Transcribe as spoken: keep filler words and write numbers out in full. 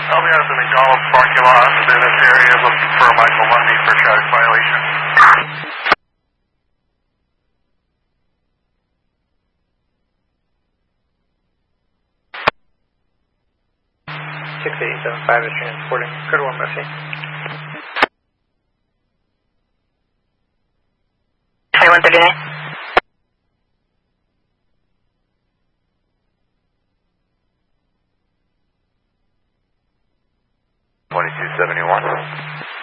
I'll be out at the McDonald's parking lot in the business area looking for Michael Lundy for traffic violation. six eight seven five is transporting. Good one, Missy. twenty-one thirty-nine. twenty-two seventy-one.